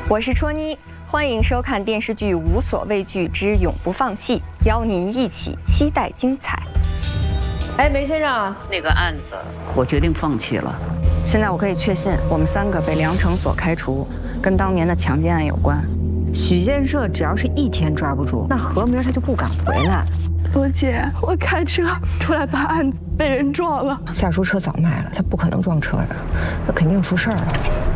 我是戳妮，欢迎收看电视剧《无所畏惧之永不放弃》，邀您一起期待精彩。 哎，梅先生， 那个案子我决定放弃了。 现在我可以确信，我们3个被梁成所开除，跟当年的强奸案有关。 许建设只要是1天抓不住，那何明他就不敢回来。 罗姐，我开车出来办案子，被人撞了。 夏叔车早卖了，他不可能撞车的，那肯定出事儿了。